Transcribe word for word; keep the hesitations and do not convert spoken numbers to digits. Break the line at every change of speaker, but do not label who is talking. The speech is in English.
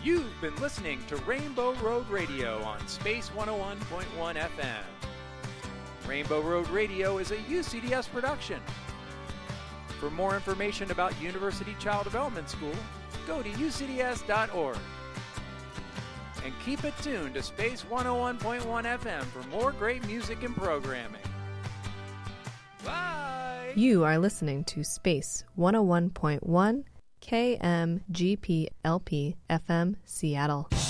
You've been listening to Rainbow Road Radio on Space one oh one point one F M. Rainbow Road Radio is a U C D S production. For more information about University Child Development School, go to U C D S dot org. And keep it tuned to Space one oh one point one F M for more great music and programming. Bye!
You are listening to Space one oh one point one K M G P L P F M Seattle.